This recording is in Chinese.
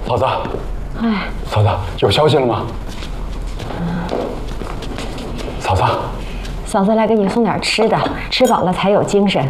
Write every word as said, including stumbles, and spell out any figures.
嫂子， 哎， 嫂子有消息了吗？嫂子， 嫂子来给你送点吃的，吃饱了才有精神。